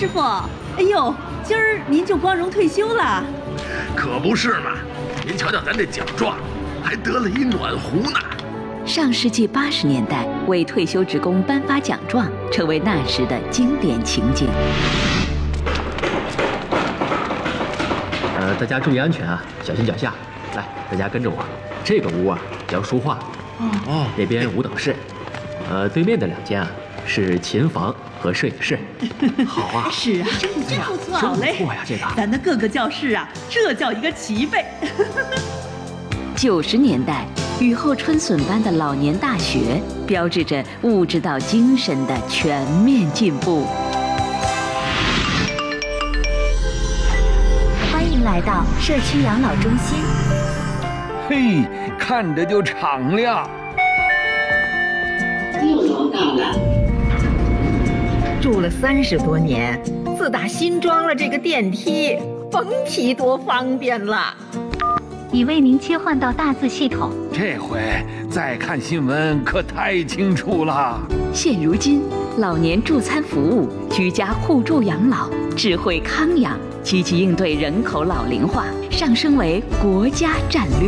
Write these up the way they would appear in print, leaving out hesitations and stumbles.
师傅，哎呦，今儿您就光荣退休了？ 可不是嘛！您瞧瞧咱这奖状，还得了一暖壶呢。 上世纪80年代，为退休职工颁发奖状，成为那时的经典情景。 大家注意安全啊，小心脚下。来，大家跟着我。这个屋啊叫书画，那边舞蹈室，对面的2间啊是琴房和摄影室。好啊， 是啊，真不错，好嘞。 不错呀，这个咱的各个教室啊，这叫一个齐备。 90年代，雨后春笋般的老年大学，标志着物质到精神的全面进步。 欢迎来到社区养老中心。 嘿，看着就敞亮。 又多大了？ 住了30多年，自打新装了这个电梯，甭提多方便了。 已为您切换到大字系统， 这回再看新闻可太清楚了。 现如今，老年助餐服务、居家互助养老、智慧康养，积极应对人口老龄化，上升为国家战略。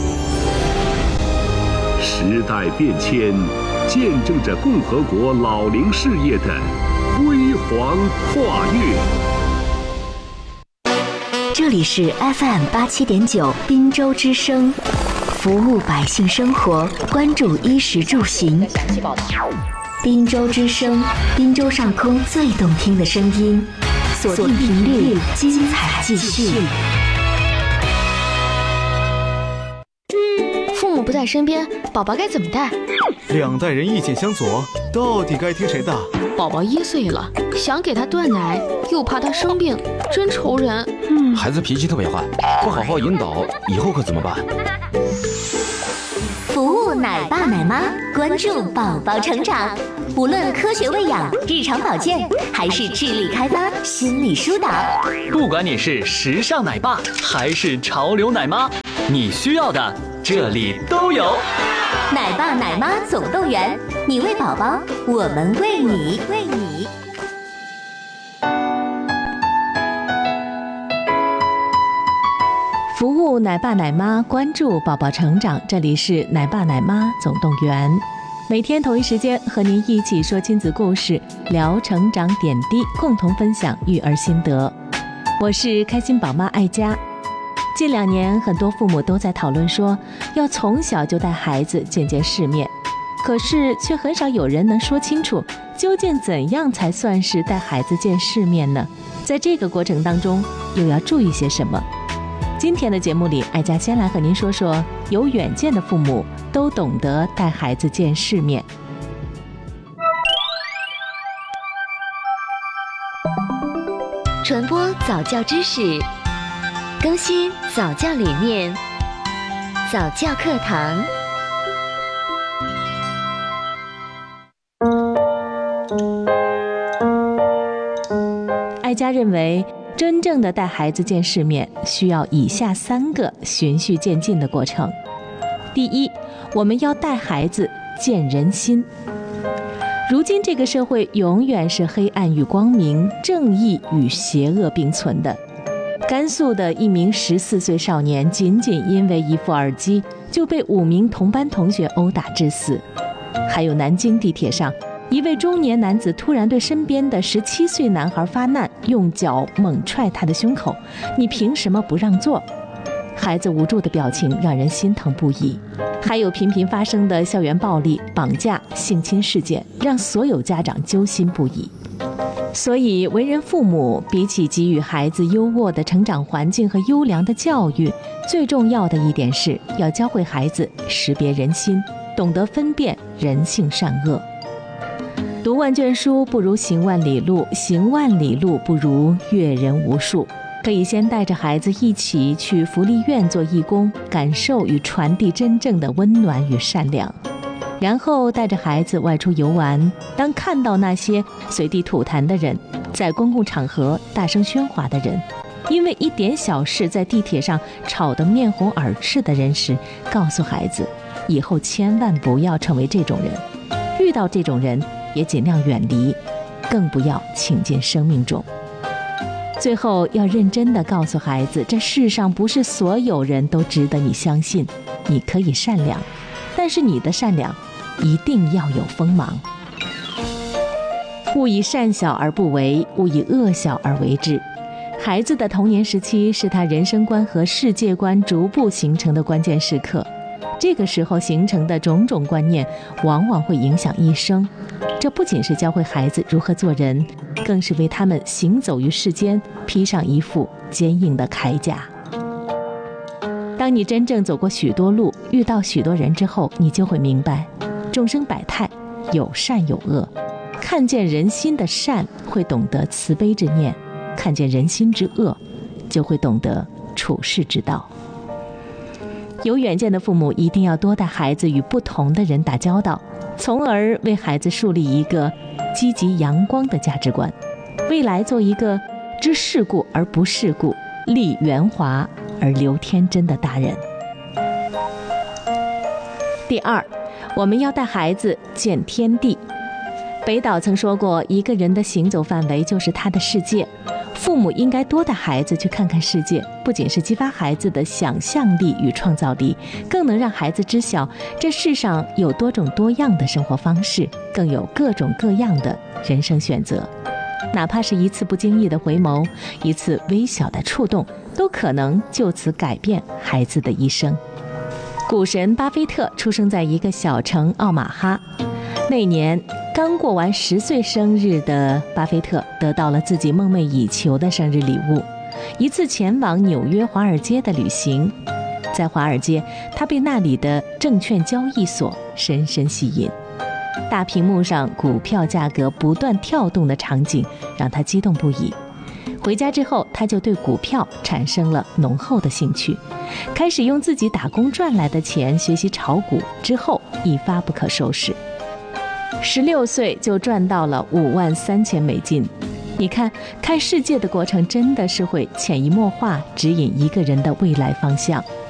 时代变迁，见证着共和国老龄事业的辉煌跨越。 这里是 FM 87.9滨州之声，服务百姓生活，关注衣食住行。滨州之声，滨州上空最动听的声音，锁定频率，精彩继续。 父母不在身边，宝宝该怎么带 ？2代人意见相左，到底该听谁的？ 宝宝1岁了，想给他断奶，又怕他生病，真愁人。 孩子脾气特别坏，不好好引导，以后可怎么办？ 服务奶爸奶妈，关注宝宝成长，无论科学喂养、日常保健，还是智力开发、心理疏导， 不管你是时尚奶爸还是潮流奶妈，你需要的这里都有。 奶爸奶妈总动员，你喂宝宝，我们喂你。 服务奶爸奶妈，关注宝宝成长，这里是奶爸奶妈总动员。每天同一时间和您一起说亲子故事，聊成长点滴，共同分享育儿心得。我是开心宝妈爱佳。近2年，很多父母都在讨论说，要从小就带孩子见见世面，可是却很少有人能说清楚，究竟怎样才算是带孩子见世面呢？在这个过程当中，又要注意些什么？今天的节目里，爱佳先来和您说说，有远见的父母都懂得带孩子见世面。 传播早教知识，更新早教理念，早教课堂。 爱佳认为，真正的带孩子见世面，需要以下3个循序渐进的过程。第一，我们要带孩子见人心。如今这个社会永远是黑暗与光明、正义与邪恶并存的。甘肃的一名14岁少年，仅仅因为一副耳机，就被5名同班同学殴打致死。还有南京地铁上，一位中年男子突然对身边的17岁男孩发难，用脚猛踹他的胸口，你凭什么不让座？孩子无助的表情让人心疼不已。还有频频发生的校园暴力、绑架、性侵事件，让所有家长揪心不已。所以为人父母，比起给予孩子优渥的成长环境和优良的教育，最重要的一点是要教会孩子识别人心，懂得分辨人性善恶。读万卷书不如行万里路，行万里路不如阅人无数。可以先带着孩子一起去福利院做义工，感受与传递真正的温暖与善良。然后带着孩子外出游玩，当看到那些随地吐痰的人，在公共场合大声喧哗的人，因为一点小事在地铁上吵得面红耳赤的人时，告诉孩子，以后千万不要成为这种人，遇到这种人也尽量远离，更不要请进生命中。 最后要认真地告诉孩子，这世上不是所有人都值得你相信。你可以善良，但是你的善良一定要有锋芒。勿以善小而不为，勿以恶小而为之。孩子的童年时期是他人生观和世界观逐步形成的关键时刻，这个时候形成的种种观念往往会影响一生。这不仅是教会孩子如何做人，更是为他们行走于世间披上一副坚硬的铠甲。当你真正走过许多路，遇到许多人之后，你就会明白，众生百态，有善有恶。看见人心的善，会懂得慈悲之念；看见人心之恶，就会懂得处世之道。有远见的父母一定要多带孩子与不同的人打交道，从而为孩子树立一个积极阳光的价值观，未来做一个知世故而不世故，立圆滑而留天真的大人。第二，我们要带孩子见天地。北岛曾说过，一个人的行走范围就是他的世界。父母应该多带孩子去看看世界，不仅是激发孩子的想象力与创造力，更能让孩子知晓这世上有多种多样的生活方式，更有各种各样的人生选择。哪怕是一次不经意的回眸，一次微小的触动，都可能就此改变孩子的一生。股神巴菲特出生在一个小城奥马哈，那年刚过完10岁生日的巴菲特得到了自己梦寐以求的生日礼物，一次前往纽约华尔街的旅行。在华尔街，他被那里的证券交易所深深吸引。大屏幕上股票价格不断跳动的场景让他激动不已。回家之后，他就对股票产生了浓厚的兴趣，开始用自己打工赚来的钱学习炒股，之后一发不可收拾。16岁就赚到了53000美金。你看世界的过程真的是会潜移默化指引一个人的未来方向。